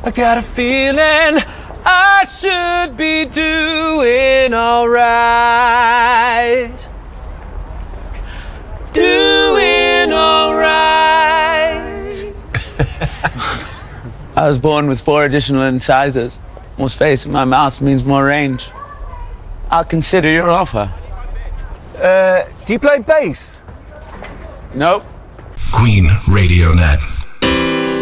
I got a feeling I should be doing alright. Doing alright. I was born with 4 additional incisors. More space in my mouth means more range. I'll consider your offer. Do you play bass? Nope. Queen Radio Net.